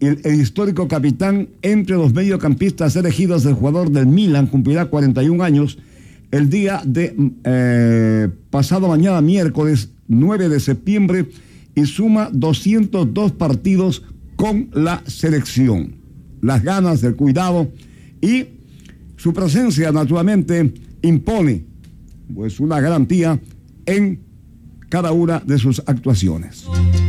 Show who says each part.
Speaker 1: el histórico capitán entre los mediocampistas elegidos del jugador del Milan, cumplirá 41 años el día de pasado mañana, miércoles 9 de septiembre, y suma 202 partidos con la selección. Las ganas, el cuidado y su presencia naturalmente impone pues una garantía en cada una de sus actuaciones.